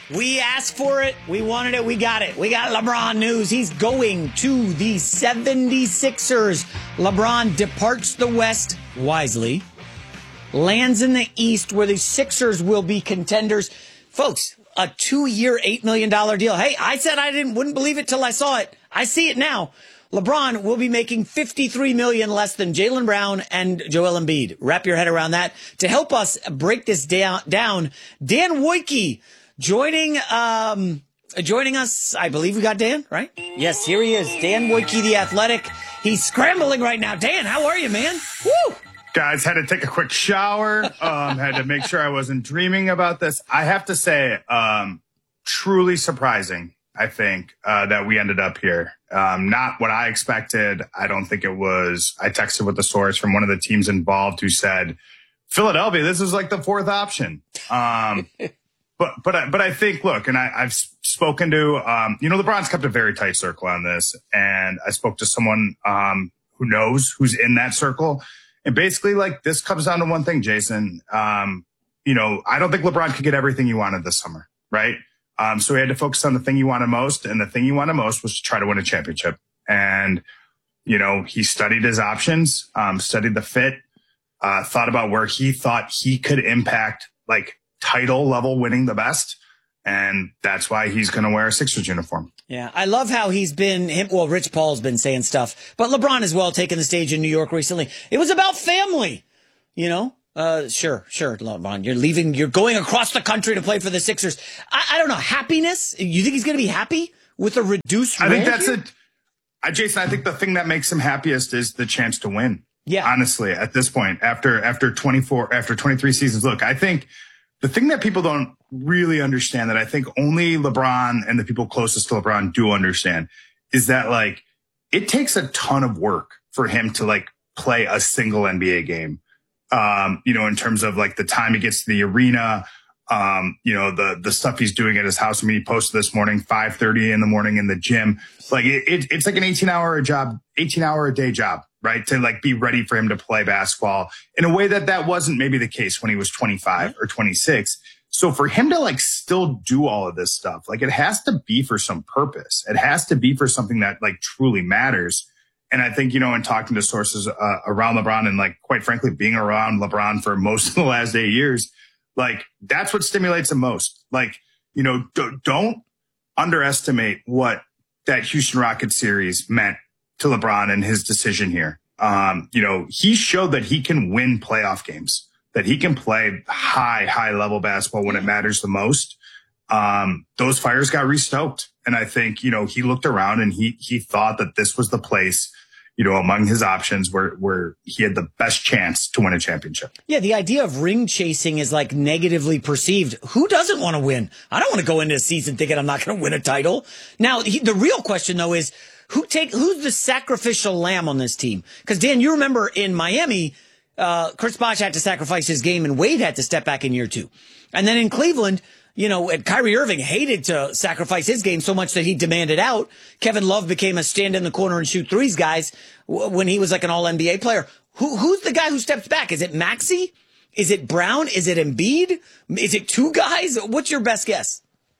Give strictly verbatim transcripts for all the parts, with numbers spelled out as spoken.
We asked for it. We wanted it. We got it. We got LeBron news. He's going to the seventy-sixers. LeBron departs the West wisely, lands in the East where the Sixers will be contenders. Folks, a two-year, eight million dollars deal. Hey, I said I didn't wouldn't believe it till I saw it. I see it now. LeBron will be making fifty-three million dollars less than Jaylen Brown and Joel Embiid. Wrap your head around that. To help us break this down, down Dan Wojcicki joining um, joining us. I believe we got Dan, right? Yes, here he is. Dan Wojcicki, The Athletic. He's scrambling right now. Dan, how are you, man? Woo! Guys, had to take a quick shower. Um, had to make sure I wasn't dreaming about this. I have to say, um, truly surprising, I think, uh, that we ended up here. Um, not what I expected. I don't think it was. I texted with the source from one of the teams involved who said, Philadelphia, this is like the fourth option. Um, but, but, I, but I think, look, and I, I've spoken to, um, you know, LeBron's kept a very tight circle on this. And I spoke to someone, um, who knows who's in that circle. And basically, like, this comes down to one thing, Jason. Um, you know, I don't think LeBron could get everything he wanted this summer, right? Um, so he had to focus on the thing he wanted most. And the thing he wanted most was to try to win a championship. And, you know, he studied his options, um, studied the fit, uh, thought about where he thought he could impact, like, title level winning the best. And that's why he's going to wear a Sixers uniform. Yeah, I love how he's been, him, well, Rich Paul's been saying stuff, but LeBron as well, taking the stage in New York recently. It was about family, you know? Uh, sure, sure, LeBron, you're leaving, you're going across the country to play for the Sixers. I, I don't know, happiness? You think he's going to be happy with a reduced I role think that's here? it. Uh, Jason, I think the thing that makes him happiest is the chance to win. Yeah. Honestly, at this point, after, after twenty-four, after twenty-three seasons, look, I think the thing that people don't really understand, that I think only LeBron and the people closest to LeBron do understand, is that, like, it takes a ton of work for him to, like, play a single N B A game. Um, you know, in terms of, like, the time he gets to the arena, um, you know, the, the stuff he's doing at his house. I mean, he posted this morning, five thirty in the morning in the gym. Like, it, it, it's like an eighteen hour job, eighteen hour a day job, right? To, like, be ready for him to play basketball in a way that that wasn't maybe the case when he was twenty-five or twenty-six. So for him to, like, still do all of this stuff, like, it has to be for some purpose. It has to be for something that, like, truly matters. And I think, you know, in talking to sources uh, around LeBron and, like, quite frankly, being around LeBron for most of the last eight years, like, that's what stimulates him most. Like, you know, d- don't underestimate what that Houston Rockets series meant to LeBron and his decision here. Um, you know, he showed that he can win playoff games, that he can play high, high level basketball when it matters the most. Um, those fires got restoked. And I think, you know, he looked around and he, he thought that this was the place, you know, among his options where, where he had the best chance to win a championship. Yeah, the idea of ring chasing is, like, negatively perceived. Who doesn't want to win? I don't want to go into a season thinking I'm not going to win a title. Now, he, the real question, though, is who take who's the sacrificial lamb on this team? Because, Dan, you remember in Miami, uh, Chris Bosh had to sacrifice his game and Wade had to step back in year two. And then in Cleveland, you know, and Kyrie Irving hated to sacrifice his game so much that he demanded out. Kevin Love became a stand in the corner and shoot threes guys when he was like an all N B A player. Who, who's the guy who steps back? Is it Maxey? Is it Brown? Is it Embiid? Is it two guys? What's your best guess?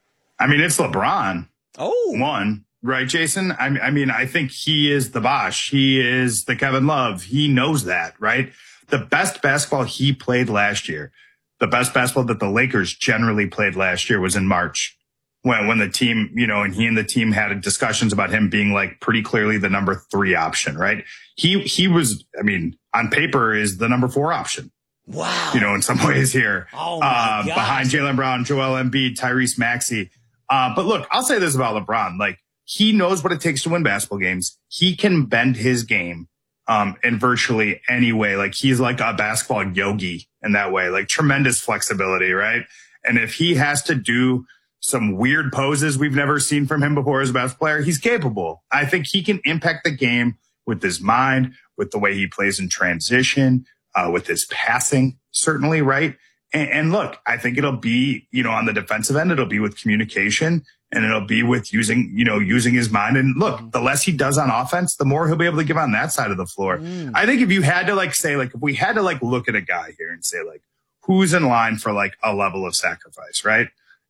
I mean, it's LeBron. Oh, one, right, Jason? I, I mean, I think he is the Bosh. He is the Kevin Love. He knows that, right? The best basketball he played last year, the best basketball that the Lakers generally played last year, was in March when, when the team, you know, and he and the team had discussions about him being, like, pretty clearly the number three option, right? He, he was, I mean, on paper is the number four option. Wow. You know, in some ways here, oh my uh, gosh. behind Jaylen Brown, Joel Embiid, Tyrese Maxey. Uh, but look, I'll say this about LeBron. Like, he knows what it takes to win basketball games. He can bend his game um, in virtually any way. Like, he's like a basketball yogi in that way, like tremendous flexibility, right? And if he has to do some weird poses we've never seen from him before as a basketball player, he's capable. I think he can impact the game with his mind, with the way he plays in transition, uh, with his passing, certainly, right? And, and look, I think it'll be, you know, on the defensive end, it'll be with communication and it'll be with using, you know, using his mind. And look, the less he does on offense, the more he'll be able to give on that side of the floor. Mm. I think if you had to, like, say, like, if we had to, like, look at a guy here and say, like, who's in line for, like, a level of sacrifice, right?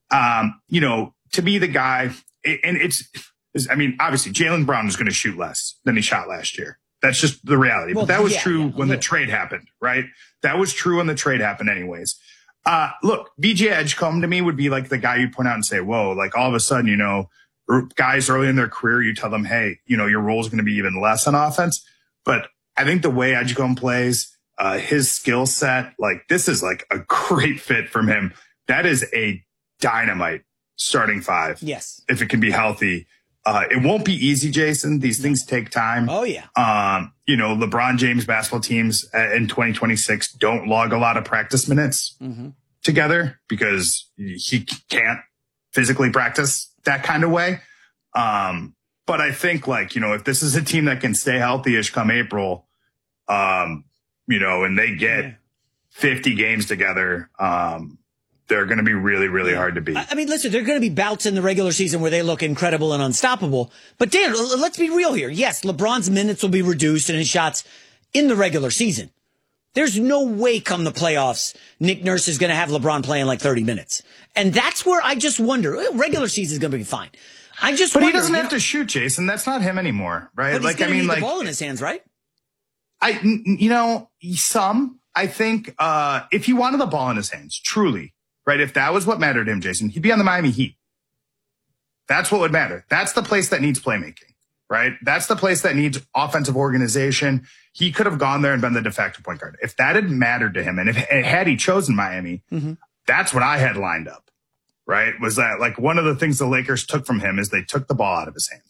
um, you know, to be the guy, and it's, I mean, obviously Jaylen Brown is going to shoot less than he shot last year. That's just the reality. Well, but that was yeah, true yeah, when the trade happened, right? That was true when the trade happened anyways. Uh, look, B J Edgecombe to me would be like the guy you point out and say, whoa, like all of a sudden, you know, guys early in their career, you tell them, hey, you know, your role is going to be even less on offense. But I think the way Edgecombe plays, uh, his skill set, like this is like a great fit from him. That is a dynamite starting five. Yes. If it can be healthy. Uh, it won't be easy, Jason. These things take time. Oh, yeah. Um, you know, LeBron James basketball teams in twenty twenty-six don't log a lot of practice minutes mm-hmm. together because he can't physically practice that kind of way. Um, but I think, like, you know, if this is a team that can stay healthy-ish come April, um, you know, and they get yeah. fifty games together, um, they're going to be really, really hard to beat. I mean, listen, there are going to be bouts in the regular season where they look incredible and unstoppable. But, Dan, let's be real here. Yes, LeBron's minutes will be reduced and his shots in the regular season. There's no way come the playoffs, Nick Nurse is going to have LeBron playing like thirty minutes. And that's where I just wonder. Regular season is going to be fine. I just But wonder, he doesn't have know, to shoot, Jason. That's not him anymore, right? But like, he's I mean, need like the ball in his hands, right? I, you know, some, I think, uh, if he wanted the ball in his hands, truly, right? If that was what mattered to him, Jason, he'd be on the Miami Heat. That's what would matter. That's the place that needs playmaking, right? That's the place that needs offensive organization. He could have gone there and been the de facto point guard. If that had mattered to him, and if had he chosen Miami, mm-hmm. that's what I had lined up, right? Was that like one of the things the Lakers took from him is they took the ball out of his hands.